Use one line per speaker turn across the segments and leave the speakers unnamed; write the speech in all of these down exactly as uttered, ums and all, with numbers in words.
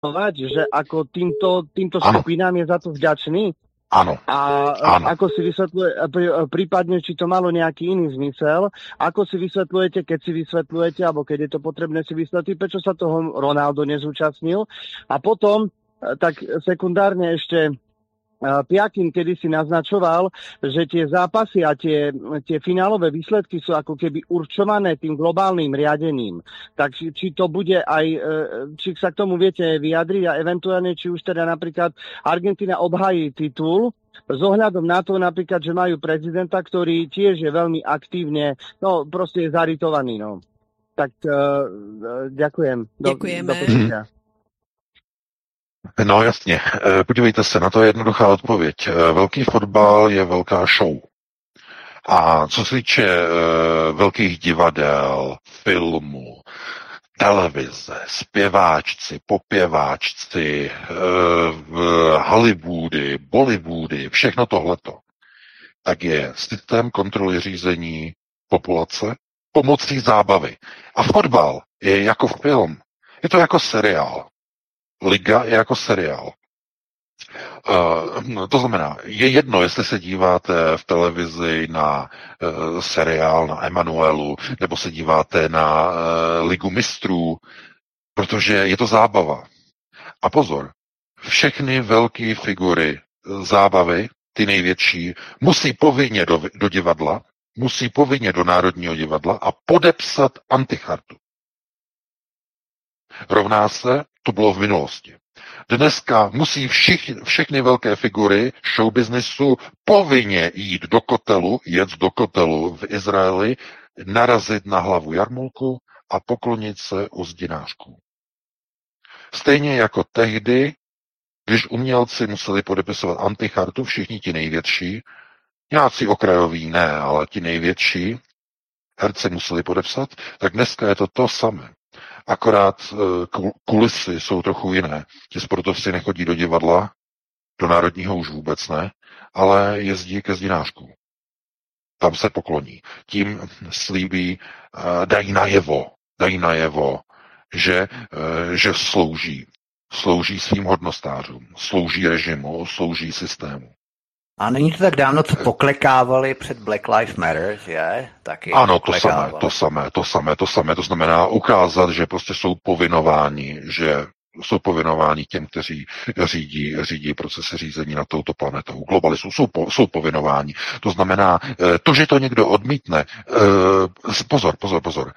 že ako týmto, týmto
Ano.
skupinám je za to vďačný?
Ano.
A
Ano.
ako si vysvetľuje, prípadne, či to malo nejaký iný zmysel, ako si vysvetľujete, keď si vysvetľujete, alebo keď je to potrebné si vysvetliť, prečo sa toho Ronaldo nezúčastnil. A potom, tak sekundárne ešte Piakin kedysi naznačoval, že tie zápasy a tie, tie finálové výsledky sú ako keby určované tým globálnym riadením. Tak či, či to bude aj, či sa k tomu viete vyjadriť a eventuálne, či už teda napríklad Argentína obhájí titul s ohľadom na to napríklad, že majú prezidenta, ktorý tiež je veľmi aktívne, no proste je zaritovaný, no. Tak uh, ďakujem. Do,
Děkujeme.
Do
No jasně, podívejte se, na to je jednoduchá odpověď. Velký fotbal je velká show. A co se týče velkých divadel, filmů, televize, zpěváčci, popěváčci, Hollywoody, Bollywoody, všechno tohleto, tak je systém kontroly řízení populace pomocí zábavy. A fotbal je jako film. Je to jako seriál. Liga je jako seriál. Uh, to znamená, je jedno, jestli se díváte v televizi na uh, seriál, na Emanuelu, nebo se díváte na uh, Ligu mistrů, protože je to zábava. A pozor, všechny velké figury zábavy, ty největší, musí povinně do, do divadla, musí povinně do Národního divadla a podepsat antichartu. Rovná se, to bylo v minulosti. Dneska musí všich, všechny velké figury showbiznesu povinně jít do kotelu, jet do kotelu v Izraeli, narazit na hlavu jarmulku a poklonit se u zdinářků. Stejně jako tehdy, když umělci museli podepisovat antichartu, všichni ti největší, nějací okrajoví ne, ale ti největší herci museli podepsat, tak dneska je to to samé. Akorát kulisy jsou trochu jiné. Ti sportovci nechodí do divadla, do Národního už vůbec ne, ale jezdí ke zdinářku. Tam se pokloní. Tím slíbí, dají najevo, dají najevo, že, že slouží. Slouží svým hodnostářům, slouží režimu, slouží systému.
A není to tak dávno, co poklekávali před Black Lives Matter, že? Taky
ano, to samé, to samé, to samé, to samé. To znamená ukázat, že prostě jsou povinováni, že jsou povinováni těm, kteří řídí, řídí procesy řízení nad touto planetou. Globalistů jsou, po, jsou povinováni. To znamená, to, že to někdo odmítne, pozor, pozor, pozor.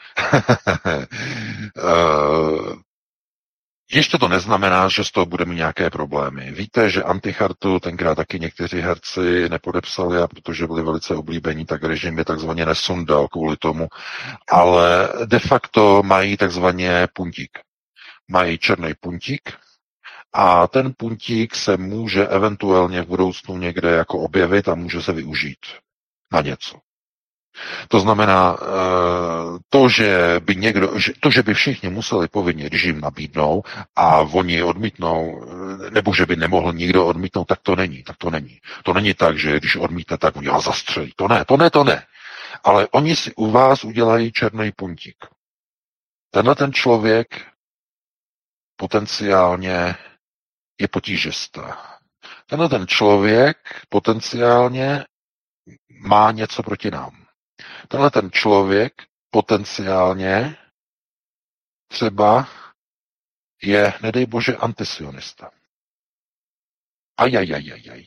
Ještě to neznamená, že z toho bude mít nějaké problémy. Víte, že antichartu tenkrát taky někteří herci nepodepsali, a protože byli velice oblíbení, tak režim je takzvaně nesundal kvůli tomu, ale de facto mají takzvaně puntík. Mají černý puntík a ten puntík se může eventuálně v budoucnu někde jako objevit a může se využít na něco. To znamená, to, že by někdo, to, že by všichni museli povinně režim nabídnout a oni odmítnou, nebo že by nemohl nikdo odmítnout, tak to není, tak to není. To není tak, že když odmítne, tak oni ho zastřelí. To ne, to ne, to ne. Ale oni si u vás udělají černý puntík. Tenhle ten člověk potenciálně je potížista. Tenhle ten člověk potenciálně má něco proti nám. Tenhle ten člověk potenciálně třeba je, nedej bože, antisionista. Ajajajajaj.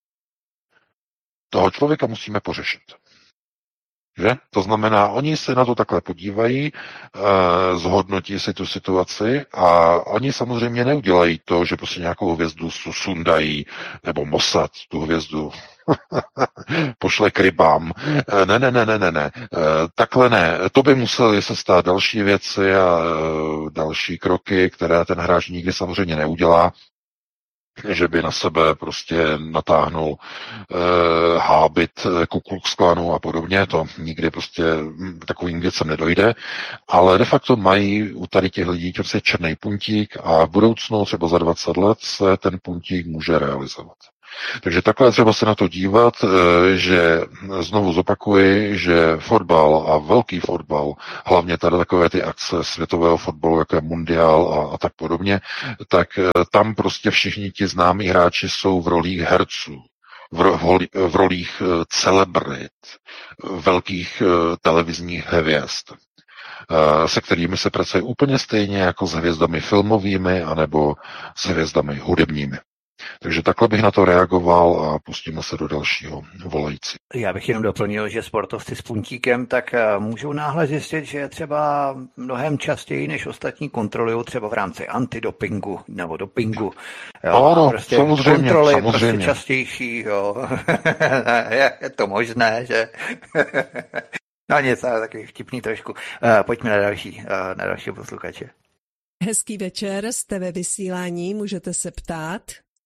Toho člověka musíme pořešit. Že? To znamená, oni se na to takhle podívají, eh, zhodnotí si tu situaci a oni samozřejmě neudělají to, že prostě nějakou hvězdu sundají, nebo Mossad tu hvězdu pošle k rybám. Eh, ne, ne, ne, ne, ne, ne. Eh, takhle ne. To by museli se stát další věci a eh, další kroky, které ten hráč nikdy samozřejmě neudělá, že by na sebe prostě natáhnul e, hábit Ku Klux Klanu a podobně, to nikdy prostě takovým věcem nedojde, ale de facto mají u tady těch lidí prostě černý puntík a v budoucnu třeba za dvacet let se ten puntík může realizovat. Takže takhle třeba se na to dívat, že znovu zopakuji, že fotbal a velký fotbal, hlavně tady takové ty akce světového fotbalu, jako je mundiál a, a tak podobně, tak tam prostě všichni ti známí hráči jsou v rolích herců, v, ro, v rolích celebrit, velkých televizních hvězd, se kterými se pracuje úplně stejně jako s hvězdami filmovými anebo s hvězdami hudebními. Takže takhle bych na to reagoval a pustíme se do dalšího volající.
Já bych jenom doplnil, že sportovci s puntíkem tak můžou náhle zjistit, že třeba mnohem častěji než ostatní kontrolují třeba v rámci antidopingu nebo dopingu. Jo,
ano,
prostě
samozřejmě,
kontroly
samozřejmě.
Prostě častější, jo. Je to možné, že... No nic, ale taky vtipný trošku. Uh, pojďme na další, uh, na další posluchače.
Hezký večer, jste ve vysílání, můžete se ptát.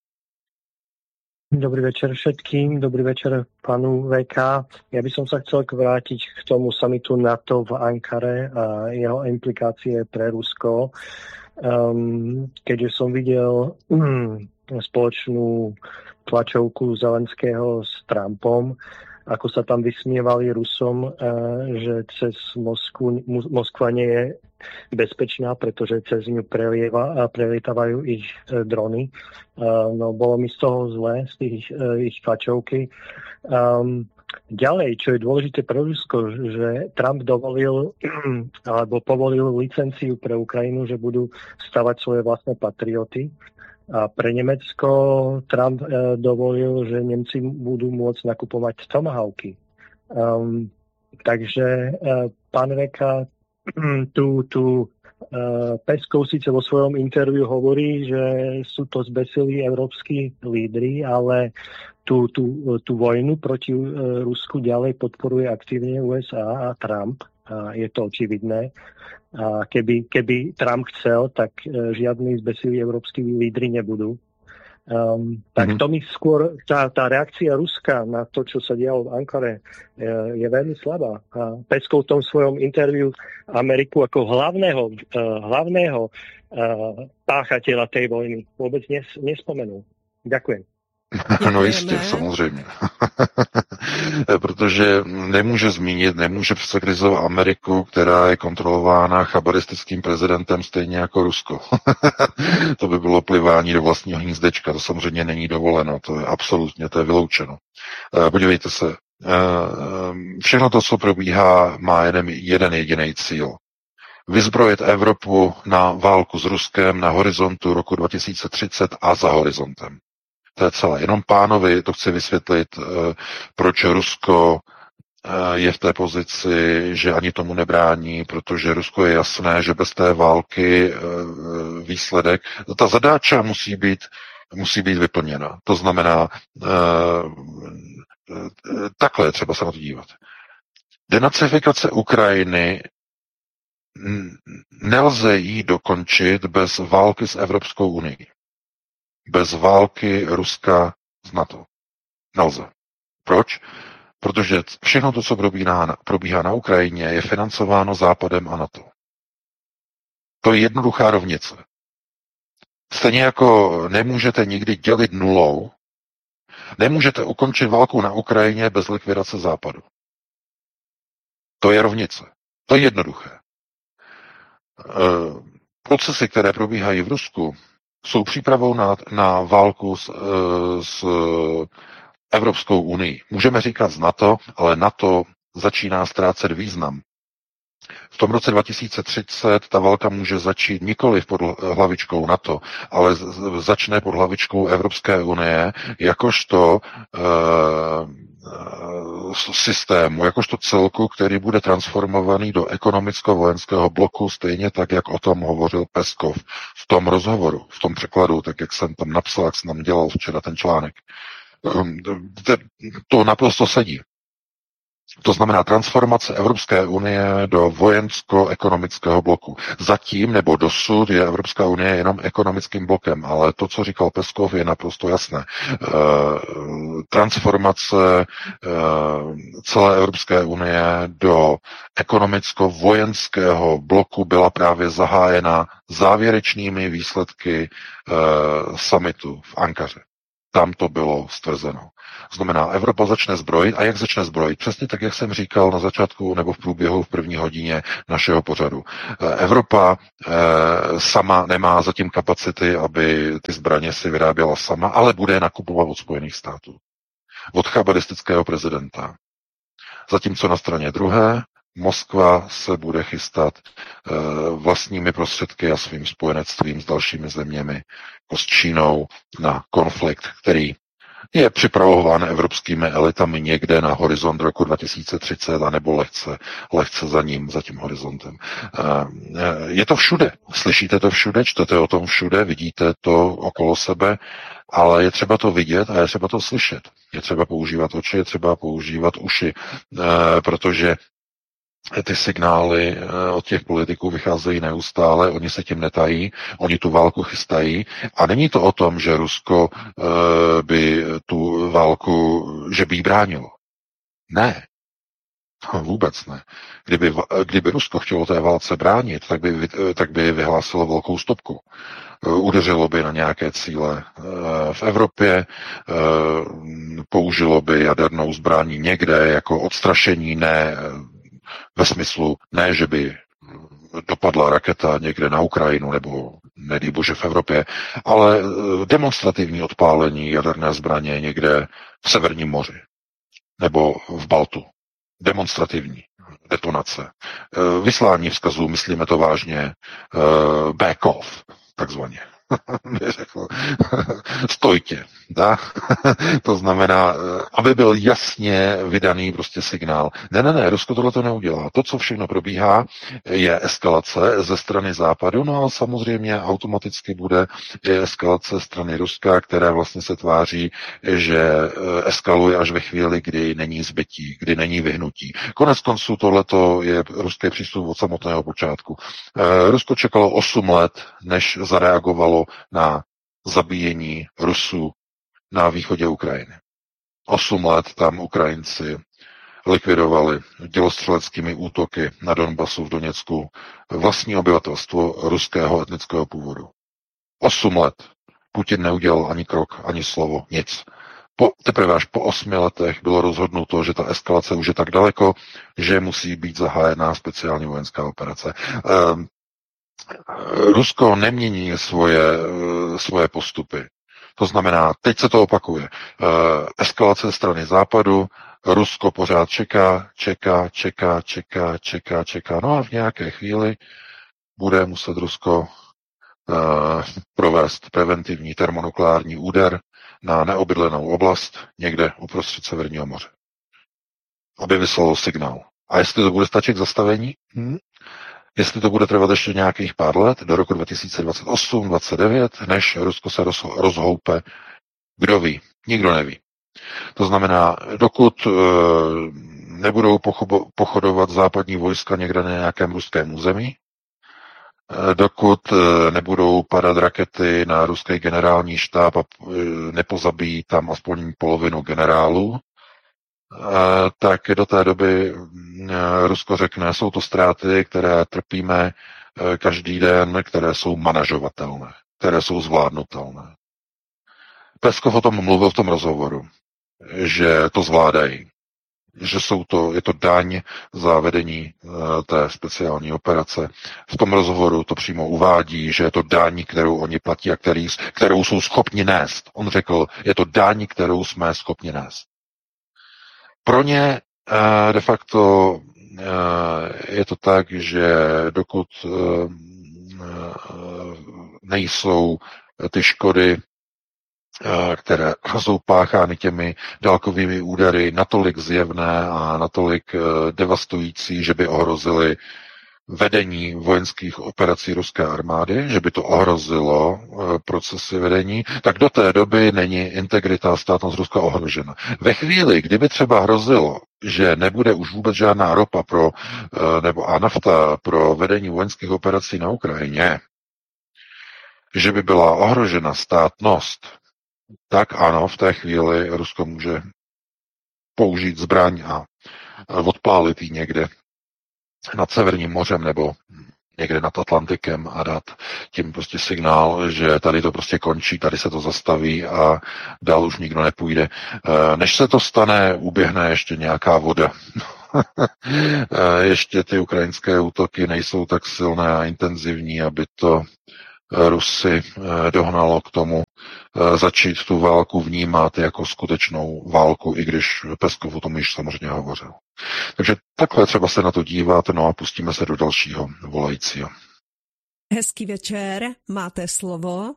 Dobrý večer všetkým, dobrý večer panu vé ká. Ja by som sa chcel vrátiť k tomu samitu NATO v Ankare a jeho implikácie pre Rusko. Um, keďže som videl um, spoločnú tlačovku Zelenského s Trumpom, ako sa tam vysmievali Rusom, uh, že cez Moskvu, Moskva nie je bezpečná, pretože cez ňu prelieva, prelietavajú ich e, drony. E, no, bolo mi z toho zlé, z tých e, ich tlačovky. Um, ďalej, čo je dôležité pre Rusko, že Trump dovolil, alebo povolil licenciu pre Ukrajinu, že budú stavať svoje vlastné patrioty. A pre Nemecko Trump e, dovolil, že Nemci budú môcť nakupovať tomahawky. Um, takže, e, pán Veka, tu, tu uh, Peskov síce vo svojom interviu hovorí, že sú to zbesilí európski lídri, ale tú, tú, tú vojnu proti uh, Rusku ďalej podporuje aktívne ú es á a Trump. A je to očividné. A keby, keby Trump chcel, tak uh, žiadni zbesilí európski lídri nebudú. Um, tak to mi skôr, tá, tá reakcia Ruska na to, čo sa dialo v Ankare, je, je veľmi slabá. A Peskov v tom svojom interviu Ameriku ako hlavného, uh, hlavného uh, páchateľa tej vojny vôbec nes, nespomenul. Ďakujem.
No jistě, samozřejmě. Protože nemůže zmínit, nemůže přece kritizovat Ameriku, která je kontrolována chabaristickým prezidentem stejně jako Rusko. To by bylo plivání do vlastního hnízdečka, to samozřejmě není dovoleno, to je absolutně, to je vyloučeno. Podívejte se, všechno to, co probíhá, má jeden, jeden jediný cíl. Vyzbrojit Evropu na válku s Ruskem na horizontu roku dva tisíce třicet a za horizontem. To je celé. Jenom pánovi to chci vysvětlit, proč Rusko je v té pozici, že ani tomu nebrání, protože Rusko je jasné, že bez té války výsledek, ta zadáča musí být, musí být vyplněna. To znamená, takhle třeba se na to dívat. Denacifikace Ukrajiny nelze jí dokončit bez války s Evropskou unií. Bez války Ruska s NATO. Nelze. Proč? Protože všechno to, co probíhá, probíhá na Ukrajině, je financováno Západem a NATO. To je jednoduchá rovnice. Stejně jako nemůžete nikdy dělit nulou, nemůžete ukončit válku na Ukrajině bez likvidace Západu. To je rovnice. To je jednoduché. Procesy, které probíhají v Rusku, jsou přípravou na, na válku s, s Evropskou unii. Můžeme říkat z NATO, ale NATO začíná ztrácet význam. V tom roce dva tisíce třicet ta válka může začít nikoli pod hlavičkou NATO, ale začne pod hlavičkou Evropské unie jakožto e, systému, jakožto celku, který bude transformovaný do ekonomicko-vojenského bloku, stejně tak, jak o tom hovořil Peskov v tom rozhovoru, v tom překladu, tak jak jsem tam napsal, jak jsem tam dělal včera ten článek. To naprosto sedí. To znamená transformace Evropské unie do vojensko-ekonomického bloku. Zatím nebo dosud je Evropská unie jenom ekonomickým blokem, ale to, co říkal Peskov, je naprosto jasné. E, transformace e, celé Evropské unie do ekonomicko-vojenského bloku byla právě zahájena závěrečnými výsledky e, summitu v Ankaře. Tam to bylo stvrzeno. Znamená, Evropa začne zbrojit. A jak začne zbrojit? Přesně tak, jak jsem říkal na začátku nebo v průběhu v první hodině našeho pořadu. Evropa eh, sama nemá zatím kapacity, aby ty zbraně si vyráběla sama, ale bude je nakupovat od Spojených států. Od chabadistického prezidenta. Zatímco na straně druhé Moskva se bude chystat e, vlastními prostředky a svým spojenectvím s dalšími zeměmi, jako s Čínou, na konflikt, který je připravován evropskými elitami někde na horizont roku dva tisíce třicet, anebo lehce, lehce za ním, za tím horizontem. E, je to všude. Slyšíte to všude, čtete o tom všude, vidíte to okolo sebe, ale je třeba to vidět a je třeba to slyšet. Je třeba používat oči, je třeba používat uši, e, protože ty signály od těch politiků vycházejí neustále, oni se tím netají, oni tu válku chystají a není to o tom, že Rusko by tu válku, že by jí bránilo. Ne. Vůbec ne. Kdyby, kdyby Rusko chtělo té válce bránit, tak by, tak by vyhlásilo velkou stopku. Udeřilo by na nějaké cíle v Evropě, použilo by jadernou zbraní někde jako odstrašení, ne ve smyslu, ne, že by dopadla raketa někde na Ukrajinu nebo nedej bože v Evropě, ale demonstrativní odpálení jaderné zbraně někde v Severním moři nebo v Baltu. Demonstrativní detonace. Vyslání vzkazů, myslíme to vážně, back off, takzvaně. Řekl, stojte. Da? To znamená, aby byl jasně vydaný prostě signál. Ne, ne, ne, Rusko tohle to neudělá. To, co všechno probíhá, je eskalace ze strany Západu, no a samozřejmě automaticky bude i eskalace ze strany Ruska, které vlastně se tváří, že eskaluje až ve chvíli, kdy není zbytí, kdy není vyhnutí. Konec konců tohleto je ruský přístup od samotného počátku. Rusko čekalo osm let, než zareagovalo na zabíjení Rusů na východě Ukrajiny. Osm let tam Ukrajinci likvidovali dělostřeleckými útoky na Donbasu v Doněcku vlastní obyvatelstvo ruského etnického původu. Osm let. Putin neudělal ani krok, ani slovo, nic. Po, teprve až po osmi letech bylo rozhodnuto, že ta eskalace už je tak daleko, že musí být zahájená speciální vojenská operace. Ehm, Rusko nemění svoje, svoje postupy. To znamená, teď se to opakuje. Eskalace strany Západu, Rusko pořád čeká, čeká, čeká, čeká, čeká, čeká. No a v nějaké chvíli bude muset Rusko uh, provést preventivní termonukleární úder na neobydlenou oblast někde uprostřed Severního moře. Aby vyslalo signál. A jestli to bude stačit k zastavení? Hmm? Jestli to bude trvat ještě nějakých pár let, do roku dva tisíce dvacet osm dvacet devět, než Rusko se roz, rozhoupe, kdo ví, nikdo neví. To znamená, dokud e, nebudou pochobo, pochodovat západní vojska někde na nějakém ruském území, e, dokud e, nebudou padat rakety na ruský generální štáb a e, nepozabíjí tam aspoň polovinu generálů, tak do té doby Rusko řekne, jsou to ztráty, které trpíme každý den, které jsou manažovatelné, které jsou zvládnutelné. Peskov o tom mluvil v tom rozhovoru, že to zvládají, že jsou to, je to daň za vedení té speciální operace. V tom rozhovoru to přímo uvádí, že je to daň, kterou oni platí a který, kterou jsou schopni nést. On řekl, je to daň, kterou jsme schopni nést. Pro ně de facto je to tak, že dokud nejsou ty škody, které jsou páchány těmi dálkovými údery, natolik zjevné a natolik devastující, že by ohrozily vedení vojenských operací ruské armády, že by to ohrozilo procesy vedení, tak do té doby není integrita státnost Ruska ohrožena. Ve chvíli, kdyby třeba hrozilo, že nebude už vůbec žádná ropa pro, nebo a nafta pro vedení vojenských operací na Ukrajině, že by byla ohrožena státnost, tak ano, v té chvíli Rusko může použít zbraň a odpálit ji někde nad Severním mořem nebo někde nad Atlantikem a dát tím prostě signál, že tady to prostě končí, tady se to zastaví a dál už nikdo nepůjde. Než se to stane, uběhne ještě nějaká voda. Ještě ty ukrajinské útoky nejsou tak silné a intenzivní, aby to Rusy dohnalo k tomu začít tu válku vnímat jako skutečnou válku, i když Peskov o tom již samozřejmě hovořil. Takže takhle třeba se na to dívat, no a pustíme se do dalšího volajícího.
Hezký večer, máte slovo.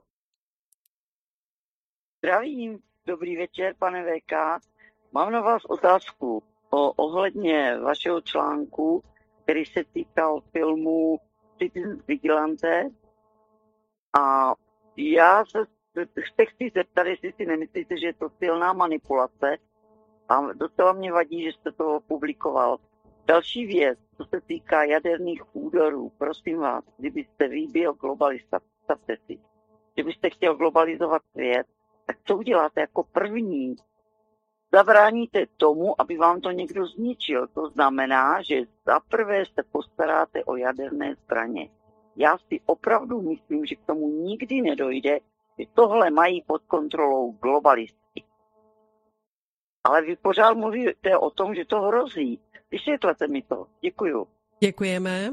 Zdravím, dobrý večer, pane V K. Mám na vás otázku o, ohledně vašeho článku, který se týkal filmu Citizen Vigilante. A já se, se chci zeptat, jestli si nemyslíte, že je to silná manipulace a docela mě vadí, že jste to publikoval. Další věc, co se týká jaderných úderů, prosím vás, kdybyste vy byl globalista, představte si, kdybyste chtěl globalizovat svět, tak co uděláte jako první? Zabráníte tomu, aby vám to někdo zničil. To znamená, že zaprvé se postaráte o jaderné zbraně. Já si opravdu myslím, že k tomu nikdy nedojde, že tohle mají pod kontrolou globalisti. Ale vy pořád mluvíte o tom, že to hrozí. Vysvětlete mi to. Děkuju.
Děkujeme.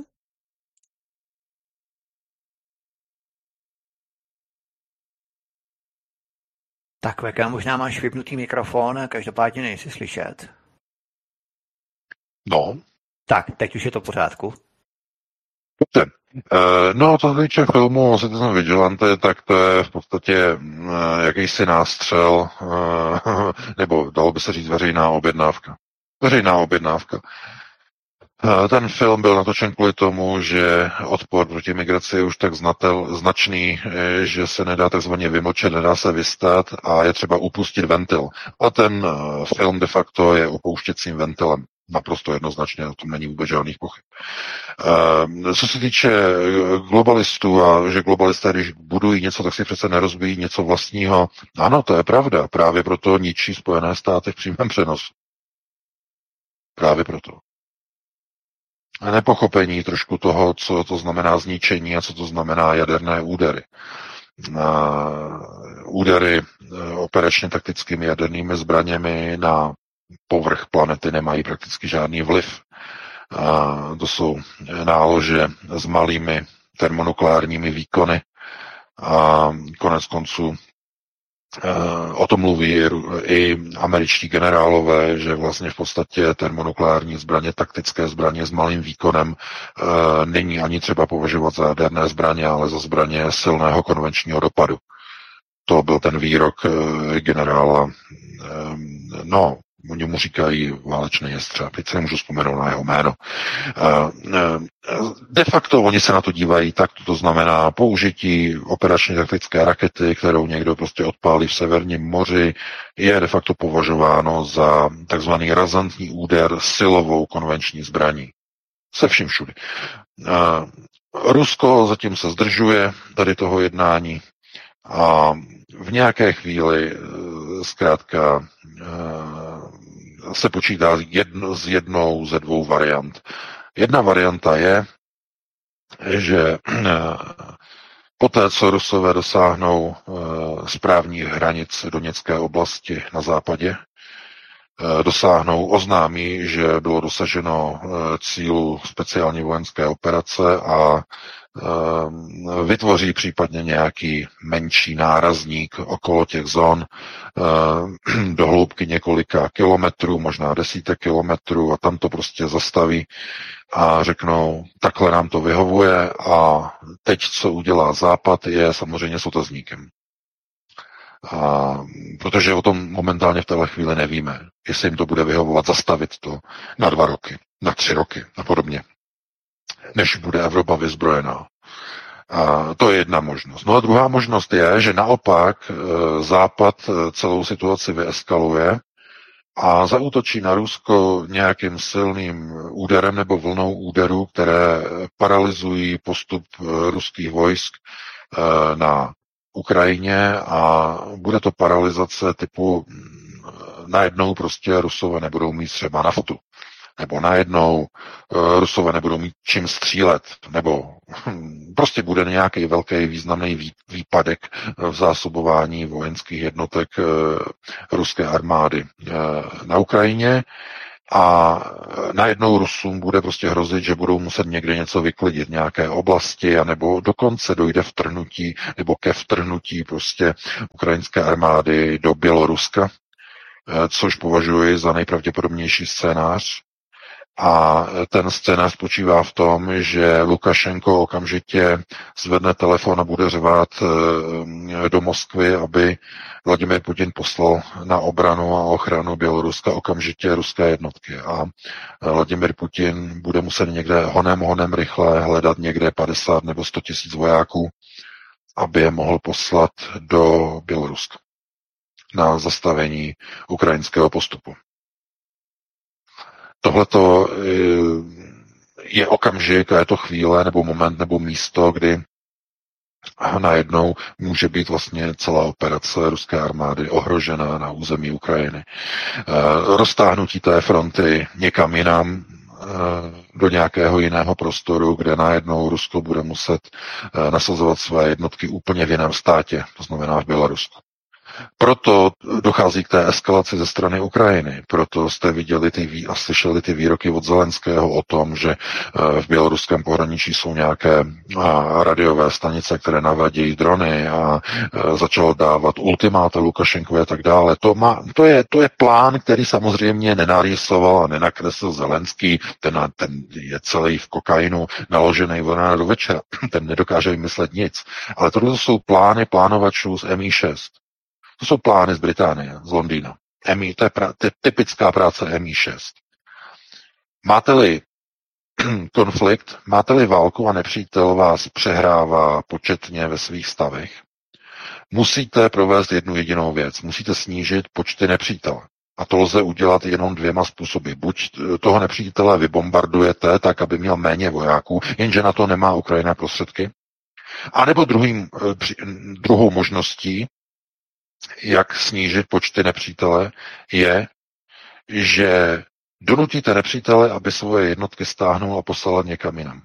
Tak, V K, možná máš vypnutý mikrofon, každopádně nejsi slyšet.
No.
Tak, teď už je to v pořádku.
Dobře. No, to týče filmu Citizen Vigilante, tak to je v podstatě jakýsi nástřel, nebo dalo by se říct veřejná objednávka. Veřejná objednávka. Ten film byl natočen kvůli tomu, že odpor proti migraci je už tak znatel, značný, že se nedá takzvaně vymlčet, nedá se vystát a je třeba upustit ventil. A ten film de facto je opouštěcím ventilem. Naprosto jednoznačně, o tom není vůbec žádných pochyb. Co se týče globalistů a že globalisté, když budují něco, tak si přece nerozbíjí něco vlastního. Ano, to je pravda. Právě proto ničí Spojené státy v přímém přenosu. Právě proto. A nepochopení trošku toho, co to znamená zničení a co to znamená jaderné údery. Údery operačně taktickými jadernými zbraněmi na povrch planety nemají prakticky žádný vliv. A to jsou nálože s malými termonukleárními výkony a konec konců o tom mluví i američtí generálové, že vlastně v podstatě termonukleární zbraně, taktické zbraně s malým výkonem není ani třeba považovat za jaderné zbraně, ale za zbraně silného konvenčního dopadu. To byl ten výrok generála, no, oni mu říkají válečný jestřáb, teď se nemůžu vzpomenout na jeho jméno. De facto oni se na to dívají tak, to znamená použití operačně taktické rakety, kterou někdo prostě odpálí v Severním moři, je de facto považováno za takzvaný razantní úder silovou konvenční zbraní. Se vším všudy. Rusko zatím se zdržuje tady toho jednání a v nějaké chvíli zkrátka se počítá jedno, s jednou ze dvou variant. Jedna varianta je, že poté, co Rusové dosáhnou správních hranic Doněcké oblasti na západě, dosáhnou, oznámí, že bylo dosaženo cílu speciální vojenské operace a vytvoří případně nějaký menší nárazník okolo těch zón do hloubky několika kilometrů, možná desítek kilometrů a tam to prostě zastaví a řeknou, takhle nám to vyhovuje a teď, co udělá Západ, je samozřejmě s otazníkem. A protože o tom momentálně v téhle chvíli nevíme, jestli jim to bude vyhovovat zastavit to na dva roky, na tři roky a podobně, než bude Evropa vyzbrojená. A to je jedna možnost. No a druhá možnost je, že naopak Západ celou situaci vyeskaluje a zaútočí na Rusko nějakým silným úderem nebo vlnou úderů, které paralyzují postup ruských vojsk na Ukrajině a bude to paralyzace typu najednou prostě Rusové nebudou mít třeba naftu. nebo najednou uh, Rusové nebudou mít čím střílet, nebo hm, prostě bude nějaký velký významný vý, výpadek v zásobování vojenských jednotek uh, ruské armády uh, na Ukrajině a najednou Rusům bude prostě hrozit, že budou muset někde něco vyklidit, nějaké oblasti, anebo dokonce dojde vtrhnutí nebo ke vtrhnutí prostě ukrajinské armády do Běloruska, což považuji za nejpravděpodobnější scénář. A ten scénář spočívá v tom, že Lukašenko okamžitě zvedne telefon a bude řvát do Moskvy, aby Vladimir Putin poslal na obranu a ochranu Běloruska okamžitě ruské jednotky. A Vladimir Putin bude muset někde honem, honem rychle hledat někde padesát nebo sto tisíc vojáků, aby je mohl poslat do Běloruska na zastavení ukrajinského postupu. Tohleto je okamžik a je to chvíle nebo moment nebo místo, kdy najednou může být vlastně celá operace ruské armády ohrožena na území Ukrajiny. Roztáhnutí té fronty někam jinam do nějakého jiného prostoru, kde najednou Rusko bude muset nasazovat své jednotky úplně v jiném státě, to znamená v Bělorusku. Proto dochází k té eskalaci ze strany Ukrajiny. Proto jste viděli ty vý, a slyšeli ty výroky od Zelenského o tom, že v běloruském pohraničí jsou nějaké radiové stanice, které navadějí drony a začal dávat ultimáta Lukašenkovi a tak dále. To, má, to, je, to je plán, který samozřejmě nenarýsoval a nenakreslil Zelenský. Ten, ten je celý v kokainu naložený od rána do večera. Ten nedokáže vymyslet nic. Ale tohle jsou plány plánovačů z M I šest. To jsou plány z Británie, z Londýna. M I, to je, pra, to je typická práce M I šest. Máte-li konflikt, máte-li válku a nepřítel vás přehrává početně ve svých stavech, musíte provést jednu jedinou věc. Musíte snížit počty nepřítele. A to lze udělat jenom dvěma způsoby. Buď toho nepřítele vybombardujete tak, aby měl méně vojáků, jenže na to nemá Ukrajina prostředky, anebo druhým, druhou možností, jak snížit počty nepřítele, je, že donutíte nepřítele, aby svoje jednotky stáhnul a poslal někam jinam.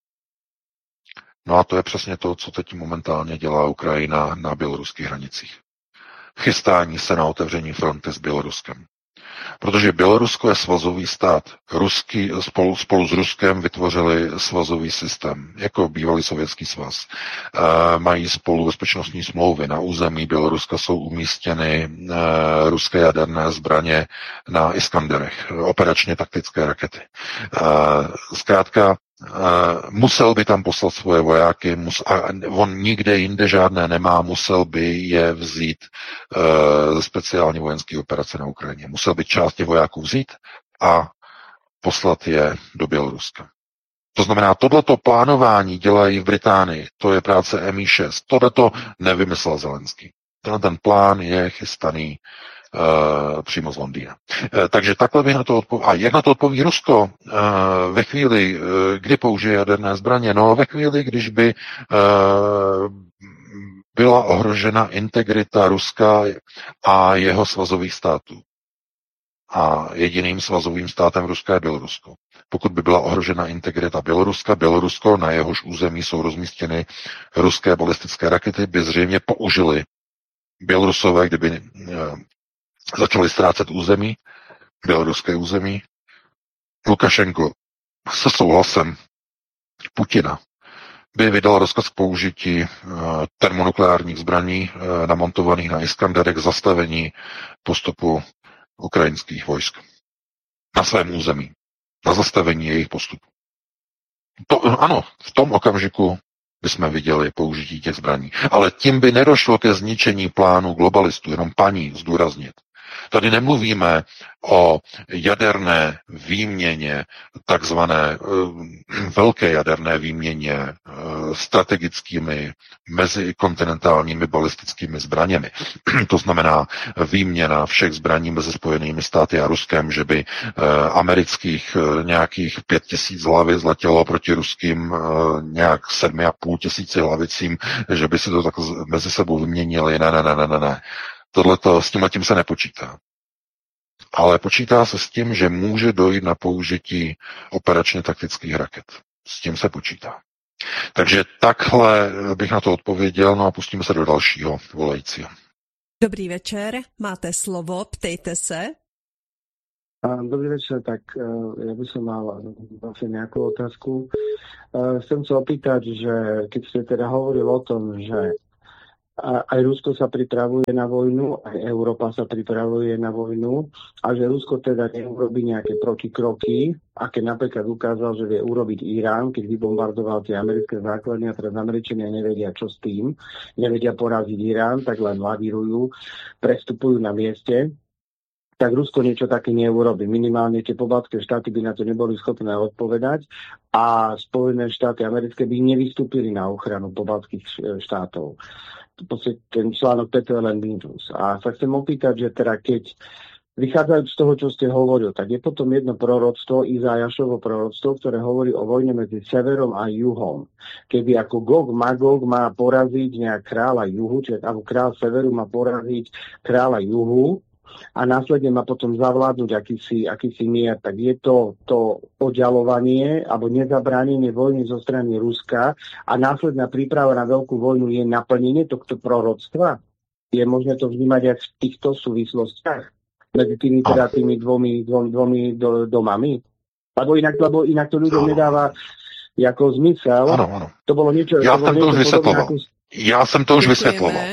No a to je přesně to, co teď momentálně dělá Ukrajina na běloruských hranicích. Chystání se na otevření fronty s Běloruskem. Protože Bělorusko je svazový stát. Ruský, spolu, spolu s Ruskem vytvořili svazový systém, jako bývalý sovětský svaz. E, mají spolu bezpečnostní smlouvy. Na území Běloruska jsou umístěny e, ruské jaderné zbraně na Iskanderech, operačně taktické rakety. E, zkrátka, Uh, musel by tam poslat svoje vojáky, mus, a on nikde jinde žádné nemá, musel by je vzít uh, ze speciální vojenské operace na Ukrajině. Musel by část těch vojáků vzít a poslat je do Běloruska. To znamená, tohleto plánování dělají v Británii, to je práce M I šest, tohleto nevymyslel Zelenský. Tenhle ten plán je chystaný Uh, přímo z Londýna. Uh, takže takhle bych na to odpověděl. A jak na to odpoví Rusko? Uh, ve chvíli, uh, kdy použije jaderné zbraně? No, ve chvíli, když by uh, byla ohrožena integrita Ruska a jeho svazových států. A jediným svazovým státem Ruska je Bělorusko. Pokud by byla ohrožena integrita Běloruska, Bělorusko, na jehož území jsou rozmístěny ruské balistické rakety, by zřejmě použili Bělorusové, kdyby uh, začali ztrácet území, běloruské území. Lukašenko se souhlasem Putina by vydal rozkaz k použití uh, termonukleárních zbraní uh, namontovaných na Iskanderech k zastavení postupu ukrajinských vojsk na svém území, na zastavení jejich postupu. To, ano, v tom okamžiku bychom viděli použití těch zbraní. Ale tím by nedošlo ke zničení plánu globalistů, jenom paní zdůraznit. Tady nemluvíme o jaderné výměně, takzvané uh, velké jaderné výměně uh, strategickými mezikontinentálními balistickými zbraněmi. To znamená výměna všech zbraní mezi Spojenými státy a Ruskem, že by uh, amerických uh, nějakých pět tisíc hlavic letělo proti ruským uh, nějak sedmi a půl tisíci hlavicím, že by si to tak mezi sebou vyměnili. Ne, ne, ne, ne, ne. Tohleto, s tímhletím se nepočítá. ale počítá se s tím, že může dojít na použití operačně taktických raket. S tím se počítá. Takže takhle bych na to odpověděl, no a pustíme se do dalšího volajícího.
Dobrý večer, máte slovo, ptejte se.
Dobrý večer, tak ja by som mal vlastne nejakú otázku. Chcem sa opýtať, že keď ste teda hovorili o tom, že aj Rusko sa pripravuje na vojnu, aj Európa sa pripravuje na vojnu a že Rusko teda neurobí nejaké protikroky, aké napríklad ukázal, že vie urobiť Irán, keď vybombardoval tie americké základne a teraz Američania nevedia, čo s tým, nevedia poraziť Irán, tak len lavírujú, prestupujú na mieste, tak Rusko niečo také neurobí. Minimálne tie pobaltské štáty by na to neboli schopné odpovedať a Spojené štáty americké by nevystúpili na ochranu pobaltských štátov. Ten článok P T L len mínus. A sa chcem opýtať, že teda keď vychádzajúc z toho, čo ste hovoril, tak je potom jedno proroctvo, Izájašovo proroctvo, ktoré hovorí o vojne medzi severom a juhom. Keby ako Gog Magog má poraziť nejak kráľa juhu, čiže alebo kráľ severu má poraziť kráľa juhu, a následne má potom zavládnuť akýsi, akýsi mier, tak je to to oddialovanie alebo nezabránenie vojny zo strany Ruska a následná príprava na veľkú vojnu je naplnenie tohto proroctva? Je možné to vnímať aj v týchto súvislostiach medzi tými, teda tými dvomi, dvomi, dvomi do, domami? Lebo inak, lebo inak to ľuďom nedáva jako zmysel.
Ano, ano.
To bolo niečo...
Já
to
jsem to už vysvětloval.
Ako...
Já jsem to už vysvětloval.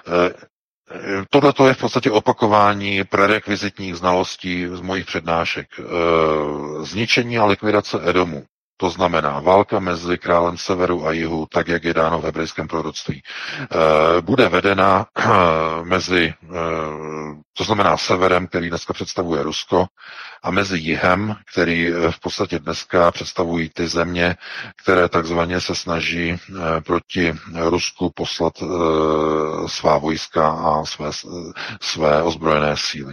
Tohle to je v podstatě opakování prerekvizitních znalostí z mojich přednášek. Zničení a likvidace Edomu. To znamená válka mezi králem severu a jihu, tak jak je dáno v hebrejském proroctví, bude vedena mezi, to znamená severem, který dneska představuje Rusko, a mezi jihem, který v podstatě dneska představují ty země, které takzvaně se snaží proti Rusku poslat svá vojska a své, své ozbrojené síly.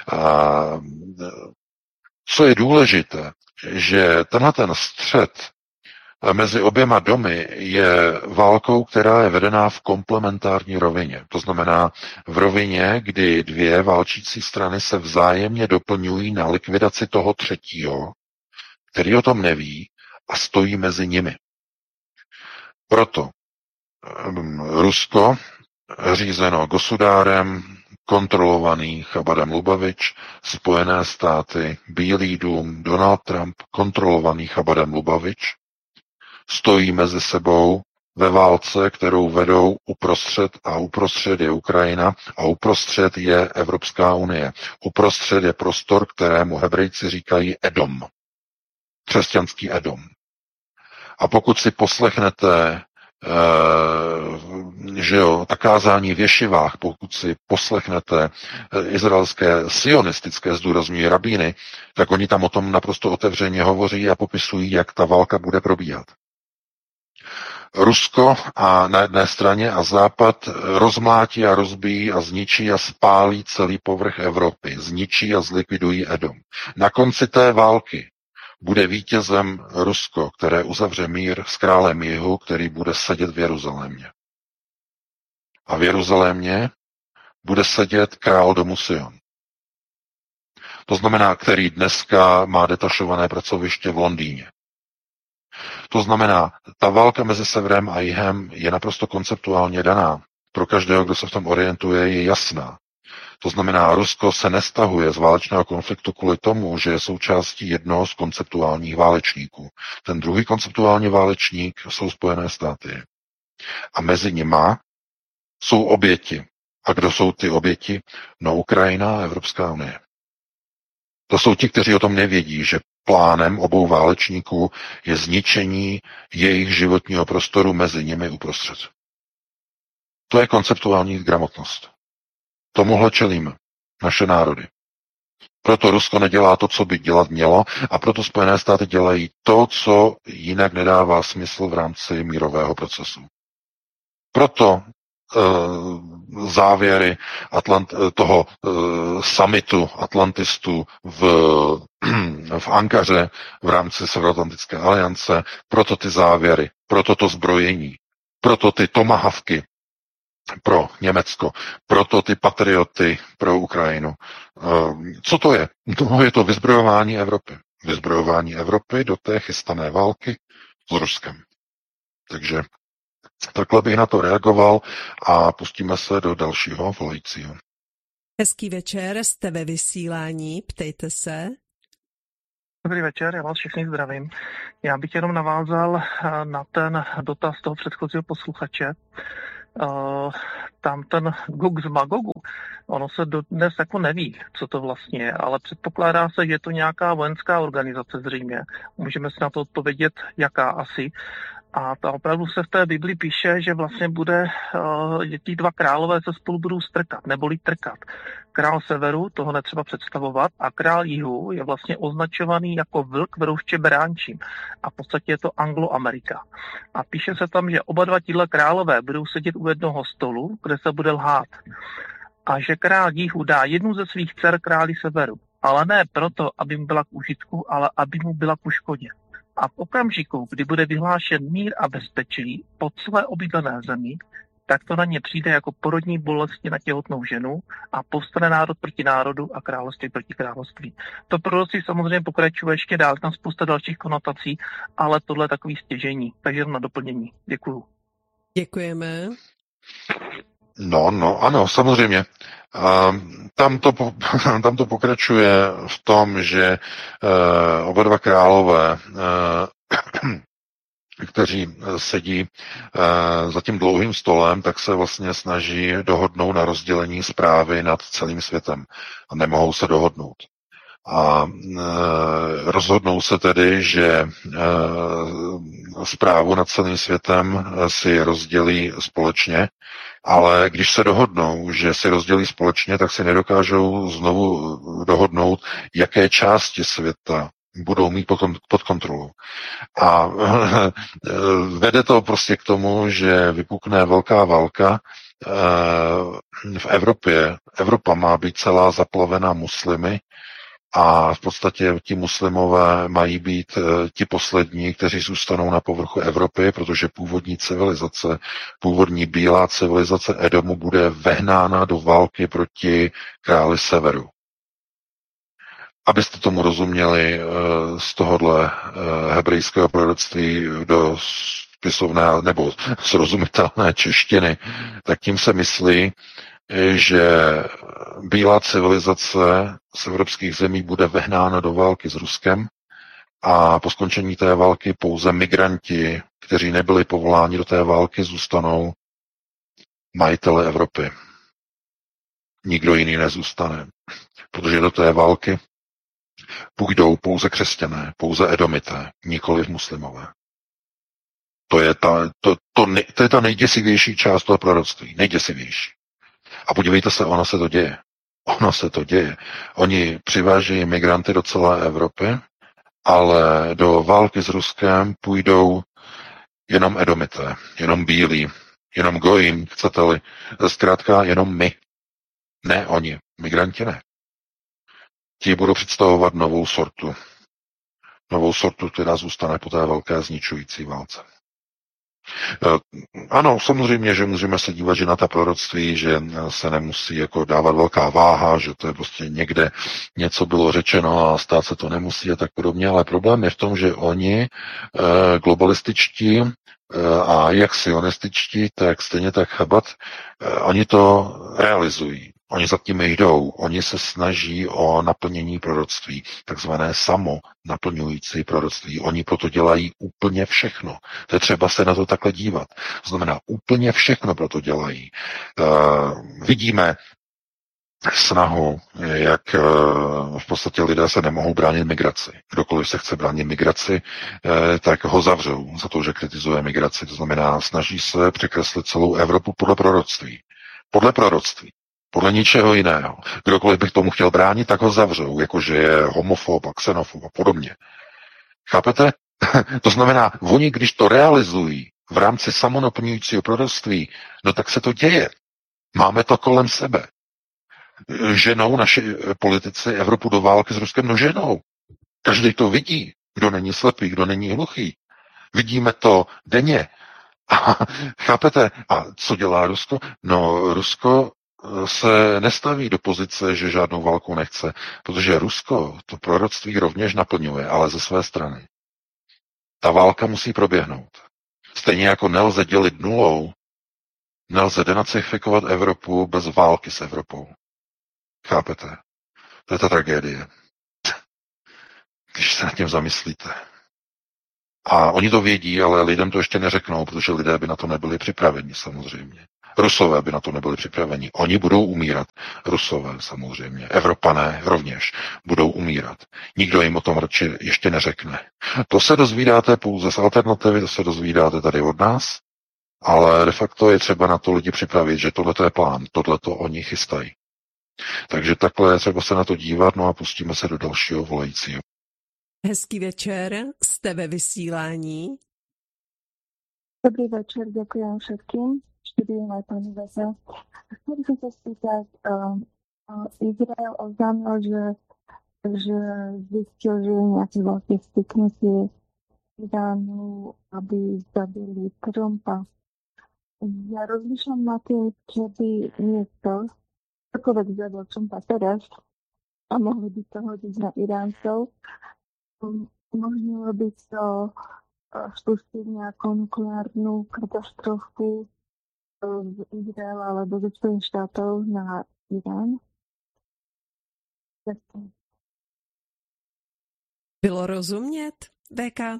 Co je důležité, že tenhle ten střet mezi oběma domy je válkou, která je vedená v komplementární rovině. To znamená v rovině, kdy dvě válčící strany se vzájemně doplňují na likvidaci toho třetího, který o tom neví a stojí mezi nimi. Proto Rusko, řízeno Gosudárem, kontrolovaný Chabadem Lubavič, Spojené státy, Bílý dům, Donald Trump, kontrolovaný Chabadem Lubavič, stojí mezi sebou ve válce, kterou vedou uprostřed a uprostřed je Ukrajina a uprostřed je Evropská unie. Uprostřed je prostor, kterému Hebrejci říkají Edom. Křesťanský Edom. A pokud si poslechnete Uh, že jo, ta kázání v ješivách, pokud si poslechnete uh, izraelské sionistické zdůrazňují rabíny, tak oni tam o tom naprosto otevřeně hovoří a popisují, jak ta válka bude probíhat. Rusko a na jedné straně a Západ rozmlátí a rozbíjí a zničí a spálí celý povrch Evropy. Zničí a zlikvidují Edom. Na konci té války bude vítězem Rusko, které uzavře mír s králem jihu, který bude sedět v Jeruzalémě. A v Jeruzalémě bude sedět král domu Sion. To znamená, který dneska má detašované pracoviště v Londýně. To znamená, ta válka mezi severem a jihem je naprosto konceptuálně daná. Pro každého, kdo se v tom orientuje, je jasná. To znamená, Rusko se nestahuje z válečného konfliktu kvůli tomu, že je součástí jednoho z konceptuálních válečníků. Ten druhý konceptuální válečník jsou Spojené státy. A mezi nima jsou oběti. A kdo jsou ty oběti? No, Ukrajina a Evropská unie. To jsou ti, kteří o tom nevědí, že plánem obou válečníků je zničení jejich životního prostoru mezi nimi uprostřed. To je konceptuální gramotnost. Tomuhle čelíme, naše národy. Proto Rusko nedělá to, co by dělat mělo, a proto Spojené státy dělají to, co jinak nedává smysl v rámci mírového procesu. Proto uh, závěry Atlant- toho uh, summitu Atlantistů v, v Ankaře v rámci Severoatlantické aliance, proto ty závěry, proto to zbrojení, proto ty tomahawky, pro Německo, proto ty patrioty pro Ukrajinu. Co to je? No, je to vyzbrojování Evropy. Vyzbrojování Evropy do té chystané války s Ruskem. Takže takhle bych na to reagoval a pustíme se do dalšího volajícího.
Hezký večer, jste ve vysílání, ptejte se.
Dobrý večer, já vás všechny zdravím. Já bych jenom navázal na ten dotaz toho předchozího posluchače. Uh, tam ten Gog z Magogu, ono se dnes jako neví, co to vlastně je, ale předpokládá se, že je to nějaká vojenská organizace zřejmě. Můžeme si na to odpovědět, jaká asi. A ta opravdu se v té Bibli píše, že vlastně bude, uh, že ti dva králové se spolu budou strkat, neboli trkat. Král severu, toho netřeba představovat, a král jihu je vlastně označovaný jako vlk v rouště beránčím. A v podstatě je to Angloamerika. A píše se tam, že oba dva tíhle králové budou sedět u jednoho stolu, kde se bude lhát. A že král jihu dá jednu ze svých dcer králi severu. Ale ne proto, aby mu byla k užitku, ale aby mu byla ku škodě. A v okamžiku, kdy bude vyhlášen mír a bezpečí po celé obydlené zemi, tak to na ně přijde jako porodní bolesti na těhotnou ženu a povstane národ proti národu a království proti království. To proroctví samozřejmě pokračuje ještě dál, tam spousta dalších konotací, ale tohle je takový stěžení. Takže jenom na doplnění. Děkuju.
Děkujeme.
No, no, ano, samozřejmě. Uh, tam, to, tam to pokračuje v tom, že uh, oba dva králové, uh, kteří sedí uh, za tím dlouhým stolem, tak se vlastně snaží dohodnout na rozdělení správy nad celým světem. A nemohou se dohodnout. A e, rozhodnou se tedy, že e, správu nad celým světem si rozdělí společně, ale když se dohodnou, že si rozdělí společně, tak si nedokážou znovu dohodnout, jaké části světa budou mít pod kontrolou. A e, vede to prostě k tomu, že vypukne velká válka e, v Evropě. Evropa má být celá zaplavena muslimy, a v podstatě ti muslimové mají být ti poslední, kteří zůstanou na povrchu Evropy, protože původní civilizace, původní bílá civilizace Edomu bude vehnána do války proti králi severu. Abyste tomu rozuměli z tohohle hebrejského proroctví do spisovné nebo srozumitelné češtiny, tak tím se myslí, že bílá civilizace z evropských zemí bude vehnána do války s Ruskem a po skončení té války pouze migranti, kteří nebyli povoláni do té války, zůstanou majitele Evropy. Nikdo jiný nezůstane, protože do té války půjdou pouze křesťané, pouze edomité, nikoliv muslimové. To je ta, to, to, to je ta nejděsivější část toho proroctví, nejděsivější. A podívejte se, ono se to děje. Ono se to děje. Oni přivážejí migranty do celé Evropy, ale do války s Ruskem půjdou jenom edomité, jenom bílí, jenom gojím, chcete-li. Zkrátka jenom my. Ne oni. Migranti ne. Ti budou představovat novou sortu. Novou sortu, která zůstane po té velké zničující válce. Ano, samozřejmě, že můžeme se dívat, že na ta proroctví, že se nemusí jako dávat velká váha, že to je prostě někde něco bylo řečeno a stát se to nemusí a tak podobně, ale problém je v tom, že oni globalističtí a jak sionističtí, tak stejně tak Chabad, oni to realizují. Oni za tím jdou, oni se snaží o naplnění proroctví, takzvané samo naplňující proroctví. Oni proto dělají úplně všechno. To je třeba se na to takhle dívat. To znamená, úplně všechno proto dělají. Uh, vidíme snahu, jak uh, v podstatě lidé se nemohou bránit migraci. Kdokoliv se chce bránit migraci, uh, tak ho zavřou za to, že kritizuje migraci. To znamená, snaží se překreslit celou Evropu podle proroctví. Podle proroctví. Podle ničeho jiného. Kdokoliv by k tomu chtěl bránit, tak ho zavřou, jakože je homofob a xenofob a podobně. Chápete? To znamená, oni, když to realizují v rámci samonaplňujícího proroctví, no tak se to děje. Máme to kolem sebe. Ženou naši politici Evropu do války s Ruskem, no ženou. Každý to vidí, kdo není slepý, kdo není hluchý. Vidíme to denně. A, chápete? A co dělá Rusko? No, Rusko se nestaví do pozice, že žádnou válku nechce, protože Rusko to proroctví rovněž naplňuje, ale ze své strany. Ta válka musí proběhnout. Stejně jako nelze dělit nulou, nelze denacifikovat Evropu bez války s Evropou. Chápete? To je ta tragédie. Když se nad tím zamyslíte. A oni to vědí, ale lidem to ještě neřeknou, protože lidé by na to nebyli připraveni, samozřejmě. Rusové by na to nebyli připraveni. Oni budou umírat. Rusové samozřejmě. Evropané rovněž budou umírat. Nikdo jim o tom radši ještě neřekne. To se dozvídáte pouze z alternativy, to se dozvídáte tady od nás, ale de facto je třeba na to lidi připravit, že tohle je plán, tohle to oni chystají. Takže takhle je třeba se na to dívat, no a pustíme se do dalšího volajícího.
Hezký večer, jste ve vysílání.
Dobrý večer, ďakujem všetkým. Študujem aj pani Vesa. Chcel by som sa spýtať, uh, uh, Izrael oznámil, že, že zistil, že je nejaké veľké styknutie Iránu, aby zabili Trumpa. Ja rozmýšľam na tým, že by niekto, akoľvek zabil Trumpa teraz, a mohli by to hodiť na Iráncov, možno by to spustiť nejakú nukleárnu katastrofu z Izraela alebo ze Spojených štátov na Irán.
Bylo rozumět, V K?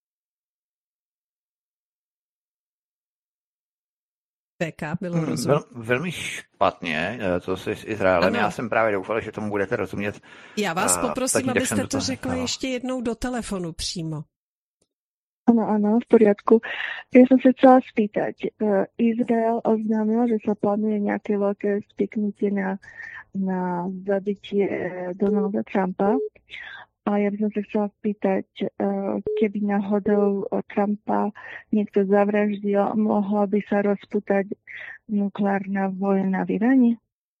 V K bylo rozumět.
Vel, velmi špatně, to si s Izraelem. Ano. Já jsem právě doufal, že tomu budete rozumět.
Já vás poprosím, abyste to řekla
ano.
ještě jednou do telefonu přímo.
Áno, áno, v poriadku. Ja som sa chcela spýtať. Izrael oznámil, že sa plánuje nejaké veľké spiknutie na, na zabitie Donalda Trumpa. A ja by som sa chcela spýtať, keby náhodou Trumpa niekto zavraždil, mohla by sa rozputať nukleárna vojna v Iráne?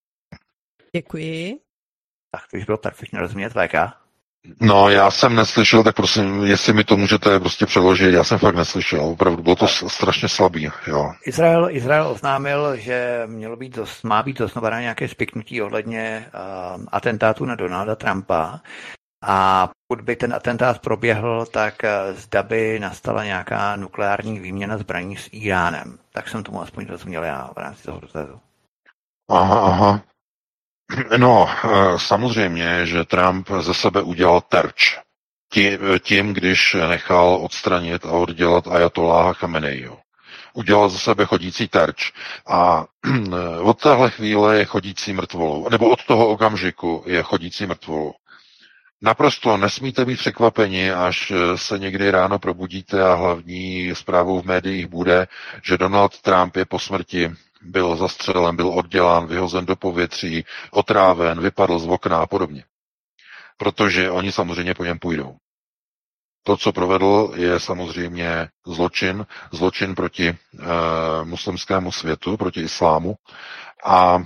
Děkuji.
Tak to už bylo perfektně rozumět, V K.
No, já jsem neslyšel, tak prosím, jestli mi to můžete prostě přeložit, já jsem fakt neslyšel, opravdu bylo to a... strašně slabý, jo.
Izrael, Izrael oznámil, že mělo být dost, má být osnovené nějaké spiknutí ohledně uh, atentátu na Donalda Trumpa a pokud by ten atentát proběhl, tak uh, zda by nastala nějaká nukleární výměna zbraní s Iránem. Tak jsem tomu aspoň rozuměl já v rámci toho dotazu.
Aha, aha. No, samozřejmě, že Trump ze sebe udělal terč. Tím, když nechal odstranit a oddělat ajatolláha Chameneiho. Udělal ze sebe chodící terč. A od téhle chvíle je chodící mrtvolou. Nebo od toho okamžiku je chodící mrtvolou. Naprosto nesmíte být překvapeni, až se někdy ráno probudíte a hlavní zprávou v médiích bude, že Donald Trump je po smrti, byl zastřelen, byl oddělán, vyhozen do povětří, otráven, vypadl z okna a podobně. Protože oni samozřejmě po něm půjdou. To, co provedl, je samozřejmě zločin, zločin proti e, muslimskému světu, proti islámu a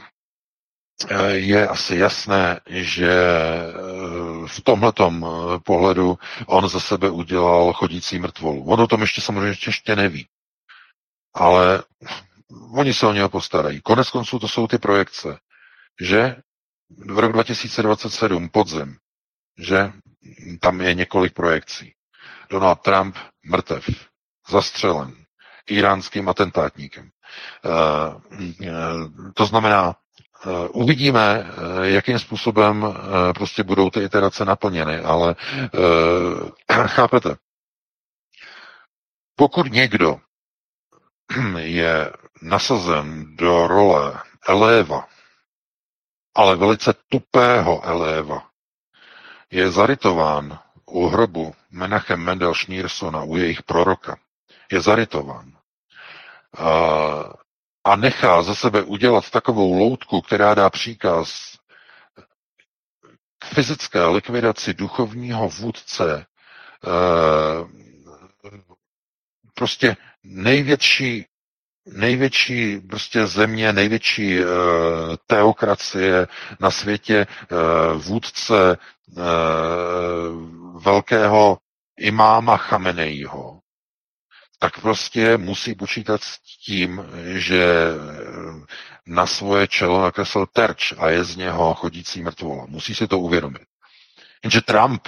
je asi jasné, že v tomhletom pohledu on ze sebe udělal chodící mrtvolu. On o tom ještě samozřejmě ještě neví. Ale oni se o něho postarají. Konec konců to jsou ty projekce, že v rok dva tisíce dvacet sedm podzim, že tam je několik projekcí. Donald Trump mrtev, zastřelen, iránským atentátníkem. To znamená, uvidíme, jakým způsobem prostě budou ty iterace naplněny, ale chápete, pokud někdo je nasazen do role eléva, ale velice tupého eléva, je zarytován u hrobu Menachem Mendel Schneersona, u jejich proroka, je zarytován a nechá za sebe udělat takovou loutku, která dá příkaz k fyzické likvidaci duchovního vůdce, prostě největší, největší prostě země, největší teokracie na světě, vůdce velkého imáma Chameneiho, tak prostě musí počítat s tím, že na svoje čelo nakreslil terč a je z něho chodící mrtvola. Musí si to uvědomit. Jenže Trump,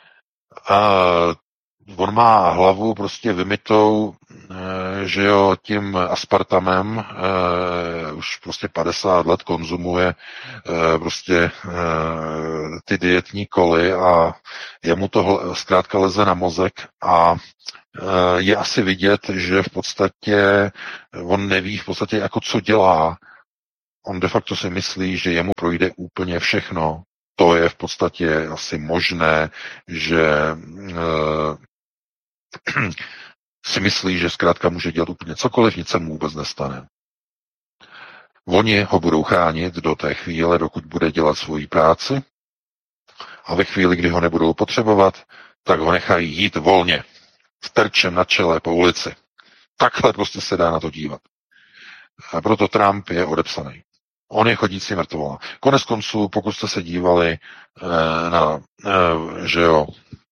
uh, on má hlavu prostě vymytou, uh, že jo, tím aspartamem, uh, už prostě padesát let konzumuje uh, prostě uh, ty dietní koly a jemu to zkrátka leze na mozek a je asi vidět, že v podstatě on neví v podstatě jako co dělá. On de facto si myslí, že jemu projde úplně všechno. To je v podstatě asi možné, že uh, si myslí, že zkrátka může dělat úplně cokoliv, nic se mu vůbec nestane. Oni ho budou chránit do té chvíle, dokud bude dělat svoji práci a ve chvíli, kdy ho nebudou potřebovat, tak ho nechají jít volně. S terčem na čele po ulici. Takhle prostě se dá na to dívat. A proto Trump je odepsaný. On je chodící mrtvola. Konec konců, pokud jste se dívali eh, na, eh, že jo,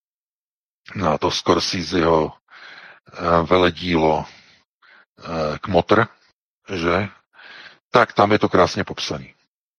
na to Scorseseho eh, veledílo eh, Kmotr, že, tak tam je to krásně popsaný.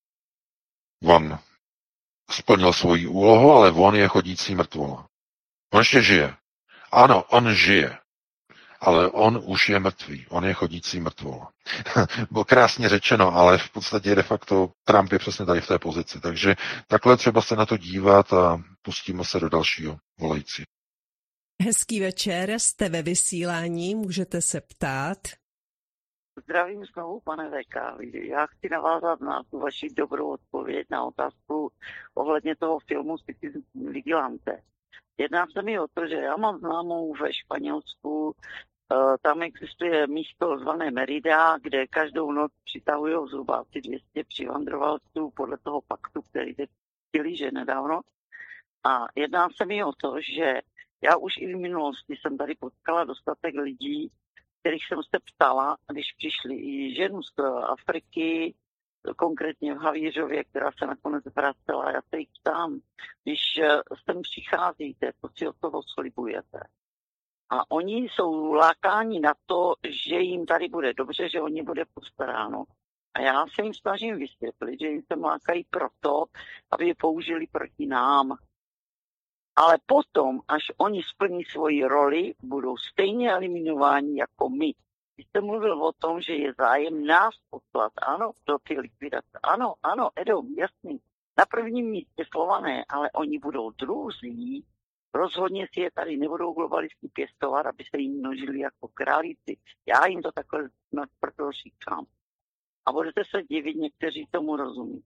On splnil svoji úlohu, ale on je chodící mrtvola. On ještě žije. Ano, on žije, ale on už je mrtvý. On je chodící mrtvola. Bylo krásně řečeno, ale v podstatě de facto Trump je přesně tady v té pozici. Takže takhle třeba se na to dívat a pustíme se do dalšího volající.
Hezký večer, jste ve vysílání, můžete se ptát.
Zdravím znovu, pane V K. Já chci navázat na tu vaši dobrou odpověď na otázku ohledně toho filmu Citizen Vigilante. Jedná se mi o to, že já mám známou ve Španělsku, tam existuje místo zvané Merida, kde každou noc přitahují zhruba asi dvě stě přivandrovalců podle toho paktu, který teď chtěli, že nedávno. A jedná se mi o to, že já už i v minulosti jsem tady potkala dostatek lidí, kterých jsem se ptala, když přišli i ženu z Afriky, konkrétně v Havířově, která se nakonec vracela. Já se jich ptám, když sem přicházíte, co si od toho slibujete? A oni jsou lákáni na to, že jim tady bude dobře, že o ně bude postaráno. A já se jim snažím vysvětlit, že jim se lákají proto, aby je použili proti nám. Ale potom, až oni splní svoji roli, budou stejně eliminováni jako my. Vy jste mluvil o tom, že je zájem nás poslat, ano, do ty likvidace. Ano, ano, Edo, jasný. Na prvním místě Slované, ale oni budou druzí. Rozhodně si je tady nebudou globalisti pěstovat, aby se jim množili jako králíci. Já jim to takhle proto říkám. A budete se divit, někteří tomu rozumí.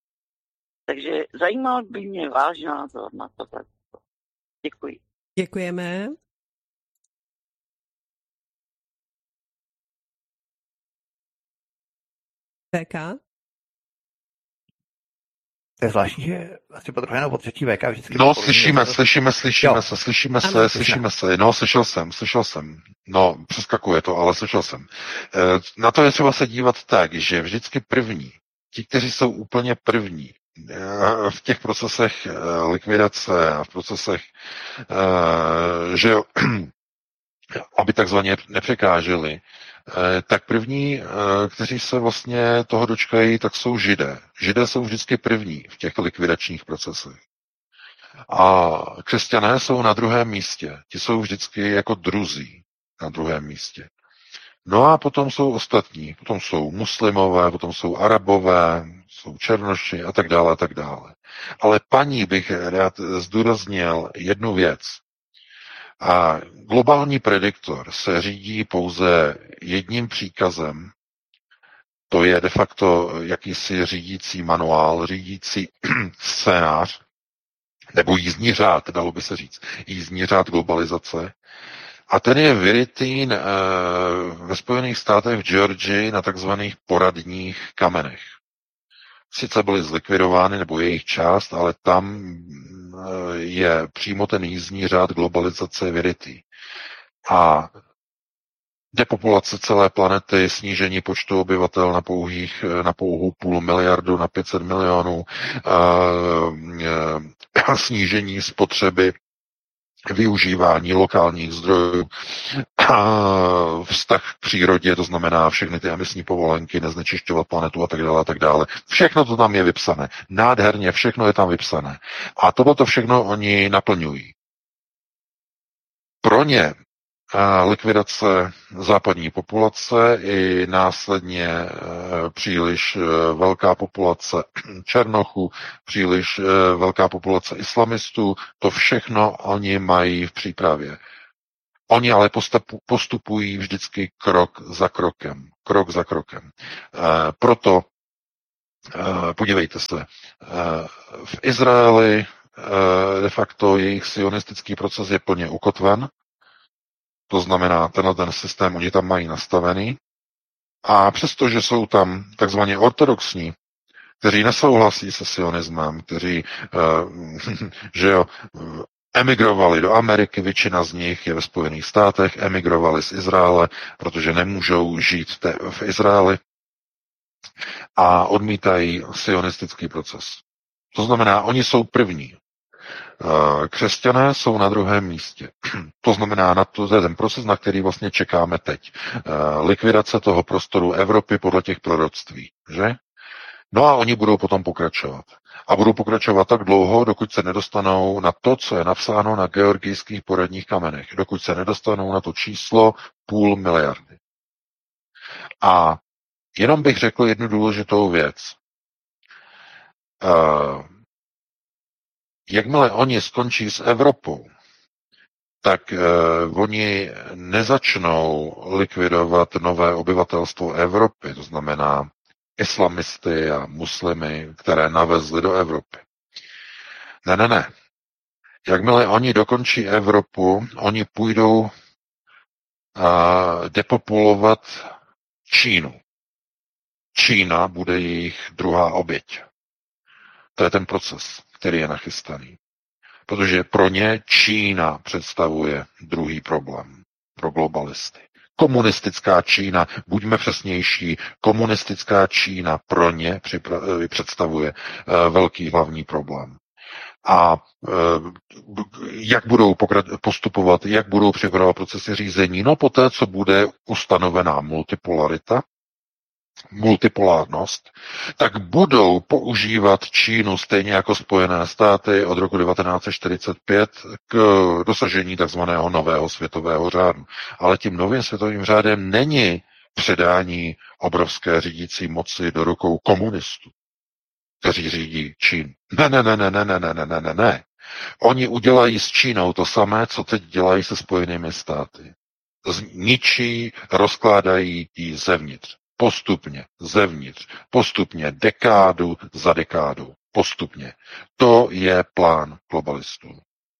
Takže zajímal by mě váš názor na to. Děkuji.
Děkujeme. V K?
To je zvláštní, že asi po druhé nebo po třetí V K vždycky...
No, slyšíme, slyšíme, slyšíme
jo.
se, slyšíme
ano,
se, slyšíme se. No, slyšel jsem, slyšel jsem. No, přeskakuje to, ale slyšel jsem. Na to je třeba se dívat tak, že vždycky první, ti, kteří jsou úplně první, v těch procesech likvidace a v procesech, že jo, aby takzvaně nepřekáželi, tak první, kteří se vlastně toho dočkají, tak jsou Židé. Židé jsou vždycky první v těch likvidačních procesech. A křesťané jsou na druhém místě. Ti jsou vždycky jako druzí na druhém místě. No a potom jsou ostatní. Potom jsou muslimové, potom jsou arabové, jsou černoši a tak dále a tak dále. Ale paní bych rád zdůraznil jednu věc. A globální prediktor se řídí pouze jedním příkazem, to je de facto jakýsi řídící manuál, řídící scénář, nebo jízdní řád, dalo by se říct, jízdní řád globalizace. A ten je vyrytý e, ve Spojených státech v Georgii na takzvaných poradních kamenech. Sice byly zlikvidovány, nebo jejich část, ale tam je přímo ten jízdní řád globalizace vyrytý. A depopulace celé planety, snížení počtu obyvatel na, pouhých, na pouhou půl miliardu, na pět set milionů, a, a, snížení spotřeby využívání lokálních zdrojů, vztah k přírodě, to znamená všechny ty emisní povolenky, neznečišťovat planetu a tak dále, a tak dále. Všechno to tam je vypsané. Nádherně, všechno je tam vypsané. A tohleto všechno oni naplňují. Pro ně likvidace západní populace i následně příliš velká populace černochů, příliš velká populace islamistů, to všechno oni mají v přípravě. Oni ale postupují vždycky krok za krokem. Krok za krokem. Proto podívejte se, v Izraeli de facto jejich sionistický proces je plně ukotven. To znamená, tenhle ten systém oni tam mají nastavený. A přestože jsou tam takzvaně ortodoxní, kteří nesouhlasí se sionismem, kteří že jo, emigrovali do Ameriky, většina z nich je ve Spojených státech, emigrovali z Izraele, protože nemůžou žít v Izraeli a odmítají sionistický proces. To znamená, oni jsou první. Křesťané jsou na druhém místě. To znamená, na to, to je ten proces, na který vlastně čekáme teď. Likvidace toho prostoru Evropy podle těch proroctví, že? No a oni budou potom pokračovat. A budou pokračovat tak dlouho, dokud se nedostanou na to, co je napsáno na georgijských poradních kamenech. Dokud se nedostanou na to číslo půl miliardy. A jenom bych řekl jednu důležitou věc. Uh, Jakmile oni skončí s Evropou, tak uh, oni nezačnou likvidovat nové obyvatelstvo Evropy, to znamená islamisty a muslimy, které navezli do Evropy. Ne, ne, ne. Jakmile oni dokončí Evropu, oni půjdou uh, depopulovat Čínu. Čína bude jejich druhá oběť. To je ten proces, který je nachystaný. Protože pro ně Čína představuje druhý problém pro globalisty. Komunistická Čína, buďme přesnější, komunistická Čína pro ně představuje velký hlavní problém. A jak budou postupovat, jak budou připravovat procesy řízení? No poté, co bude ustanovená multipolarita, multipolárnost, tak budou používat Čínu stejně jako Spojené státy od roku devatenáct set čtyřicet pět k dosažení takzvaného nového světového řádu. Ale tím novým světovým řádem není předání obrovské řídící moci do rukou komunistů, kteří řídí Čínu. Ne, ne, ne, ne, ne, ne, ne, ne, ne, ne. Oni udělají s Čínou to samé, co teď dělají se Spojenými státy. Zničí, rozkládají ji zevnitř. Postupně, zevnitř, postupně, dekádu za dekádu, postupně. To je plán globalistů.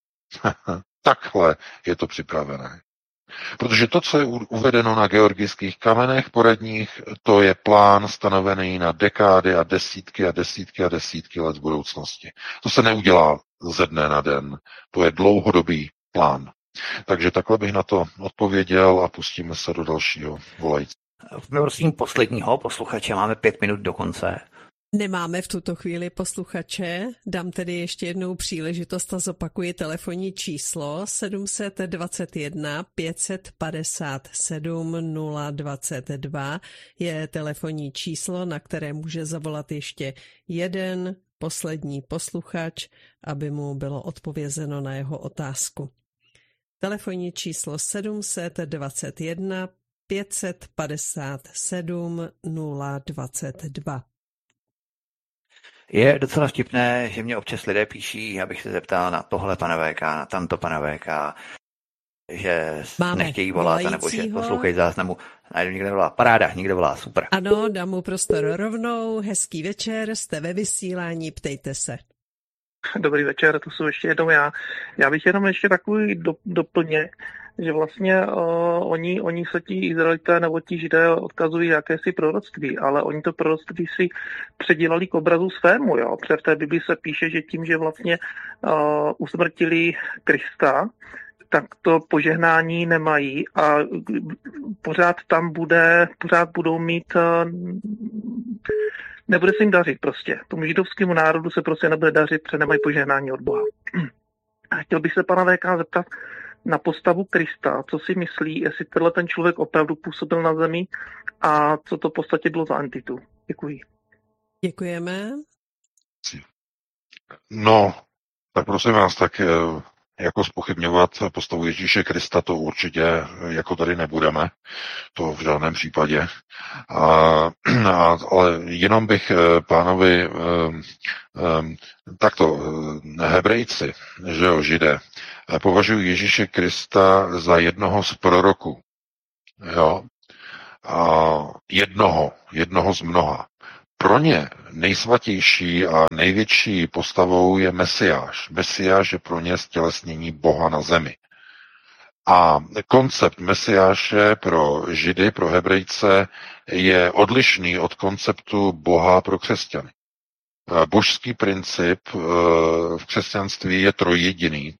Takhle je to připravené. Protože to, co je uvedeno na georgijských kamenech poradních, to je plán stanovený na dekády a desítky a desítky a desítky let v budoucnosti. To se neudělá ze dne na den. To je dlouhodobý plán. Takže takhle bych na to odpověděl a pustíme se do dalšího volajícího.
Prosím posledního posluchače, máme pět minut do konce.
Nemáme v tuto chvíli posluchače, dám tedy ještě jednou příležitost a zopakuji telefonní číslo sedm dva jedna pět padesát sedm nula dvacet dva je telefonní číslo, na které může zavolat ještě jeden poslední posluchač, aby mu bylo odpovězeno na jeho otázku. Telefonní číslo sedm dva jedna pět padesát sedm nula dvacet dva.
Je docela vtipné, že mě občas lidé píší, abych se zeptal na tohle pana VK, na tamto pana VK, že Máme nechtějí volat, nebo že poslouchají záznamu. Najdu, někde volá. Paráda, někde volá, super.
Ano, dám mu prostor rovnou. Hezký večer, jste ve vysílání, ptejte se.
Dobrý večer, to jsou ještě jednou já. Já bych jenom ještě takový do, doplněk, že vlastně uh, oni, oni se ti Izraelité nebo ti Židé odkazují jakési proroctví, ale oni to proroctví si předělali k obrazu svému, jo. Protože v té Bibli se píše, že tím, že vlastně uh, usmrtili Krista, tak to požehnání nemají a pořád tam bude, pořád budou mít, uh, nebude se jim dařit prostě. Tomu židovskému národu se prostě nebude dařit, protože nemají požehnání od Boha. Chtěl bych se pana V K zeptat na postavu Krista. Co si myslí, jestli tenhle ten člověk opravdu působil na zemi a co to v podstatě bylo za entitu? Děkuji.
Děkujeme.
No, tak prosím vás, tak jako zpochybňovat postavu Ježíše Krista, to určitě jako tady nebudeme, to v žádném případě. A, a, ale jenom bych pánovi takto, Hebrejci, že jo, Židé, považují Ježíše Krista za jednoho z proroků. Jo? A jednoho, jednoho z mnoha. Pro ně nejsvatější a největší postavou je Mesiáš. Mesiáš je pro ně stělesnění Boha na zemi. A koncept Mesiáše pro Židy, pro Hebrejce je odlišný od konceptu Boha pro křesťany. Božský princip v křesťanství je trojjediný.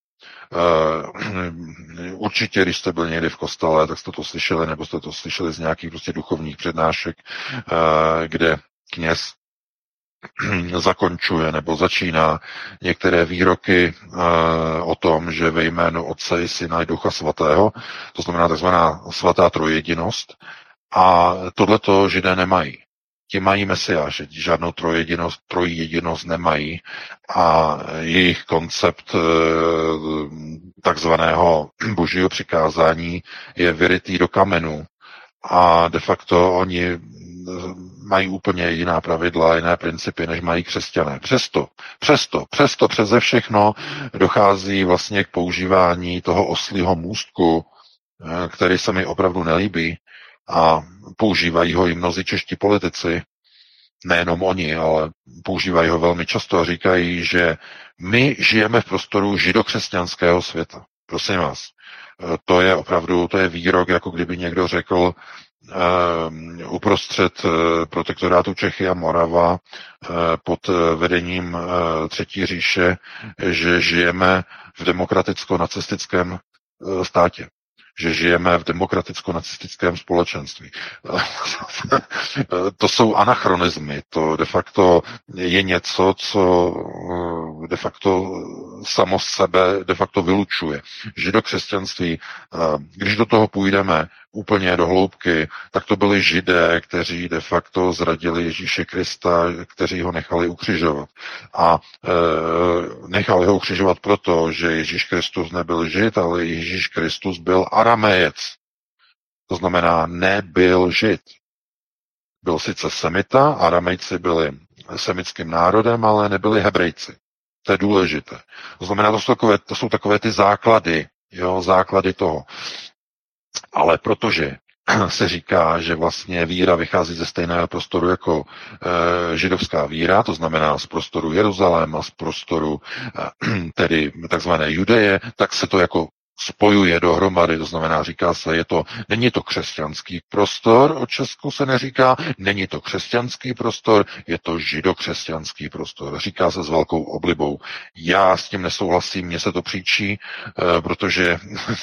Určitě, když jste byli někdy v kostele, tak jste to slyšeli, nebo jste to slyšeli z nějakých prostě duchovních přednášek, kde kněz zakončuje nebo začíná některé výroky o tom, že ve jménu Otce i Syna i Ducha Svatého, to znamená takzvaná svatá trojjedinost, a tohleto Židé nemají. Ti mají Mesiáše, žádnou trojjedinost, trojjedinost nemají a jejich koncept takzvaného božího přikázání je vyrytý do kamenu a de facto oni mají úplně jiná pravidla, jiné principy, než mají křesťané. Přesto, přesto, přesto přeze všechno dochází vlastně k používání toho oslího můstku, který se mi opravdu nelíbí, a používají ho i mnozí čeští politici, nejenom oni, ale používají ho velmi často a říkají, že my žijeme v prostoru židokřesťanského světa. Prosím vás, to je opravdu, to je výrok, jako kdyby někdo řekl uh, uprostřed uh, protektorátu Čechy a Morava uh, pod uh, vedením uh, Třetí říše, že žijeme v demokraticko-nacistickém uh, státě. Že žijeme v demokraticko-nacistickém společenství. To jsou anachronizmy, to de facto je něco, co de facto samo sebe de facto vylučuje. Židokřesťanství, když do toho půjdeme úplně do hloubky, tak to byli Židé, kteří de facto zradili Ježíše Krista, kteří ho nechali ukřižovat. A e, nechali ho ukřižovat proto, že Ježíš Kristus nebyl Žid, ale Ježíš Kristus byl Aramejec. To znamená, nebyl Žid. Byl sice Semita, Aramejci byli semickým národem, ale nebyli Hebrejci. To je důležité. To znamená, to jsou takové, to jsou takové ty základy, jo, základy toho. Ale protože se říká, že vlastně víra vychází ze stejného prostoru jako e, židovská víra, to znamená z prostoru Jeruzaléma, z prostoru e, tedy takzvané Judeje, tak se to jako spojuje dohromady, to znamená, říká se, je to, není to křesťanský prostor, o Česku se neříká, není to křesťanský prostor, je to židokřesťanský prostor. Říká se s velkou oblibou. Já s tím nesouhlasím, mně se to příčí, protože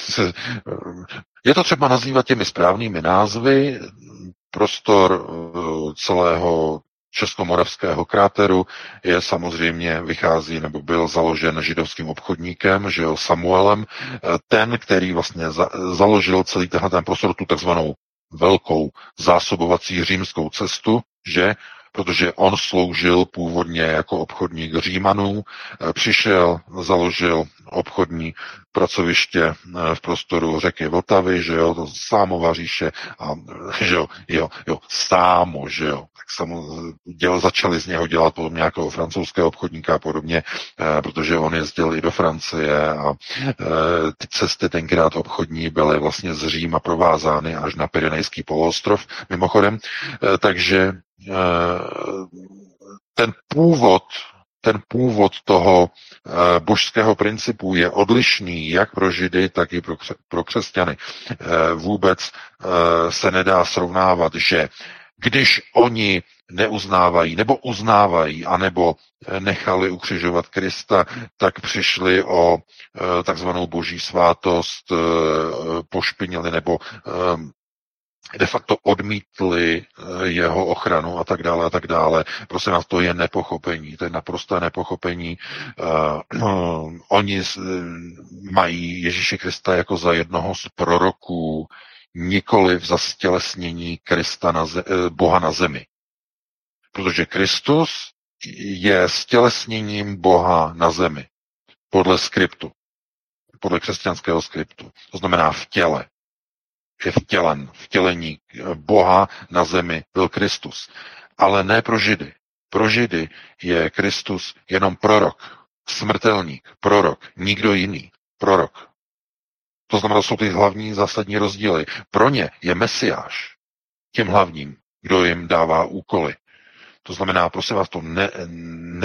je to třeba nazývat těmi správnými názvy. Prostor celého Českomoravského kráteru je samozřejmě, vychází nebo byl založen židovským obchodníkem, že jo, Samuelem, ten, který vlastně za, založil celý tenhle ten prostor, tu takzvanou velkou zásobovací římskou cestu, že protože on sloužil původně jako obchodník Římanů, přišel, založil obchodní pracoviště v prostoru řeky Vltavy, že jo, to Sámova říše, a že jo, jo, jo, Sámo, že jo, tak samo, děl, začali z něho dělat potom nějakého francouzského obchodníka a podobně, eh, protože on jezdil i do Francie a eh, ty cesty tenkrát obchodní byly vlastně z Říma provázány až na Pyrenejský poloostrov, mimochodem, eh, takže eh, ten původ ten původ toho e, božského principu je odlišný jak pro Židy, tak i pro, kře- pro křesťany. E, vůbec e, se nedá srovnávat, že když oni neuznávají nebo uznávají, anebo nechali ukřižovat Krista, tak přišli o e, takzvanou boží svátost, e, pošpinili nebo e, de facto odmítli jeho ochranu a tak dále a tak dále. Prosím vás, to je nepochopení, to je naprosté nepochopení. Uh, uh, oni uh, mají Ježíše Krista jako za jednoho z proroků, nikoliv za stělesnění Krista na ze- Boha na zemi. Protože Kristus je stělesněním Boha na zemi. Podle skriptu. Podle křesťanského skriptu. To znamená v těle. Je vtělen, vtělení Boha na zemi byl Kristus. Ale ne pro Židy. Pro Židy je Kristus jenom prorok, smrtelník, prorok, nikdo jiný, prorok. To znamená, to jsou ty hlavní zásadní rozdíly. Pro ně je Mesiáš tím hlavním, kdo jim dává úkoly. To znamená, prosím vás, to ne,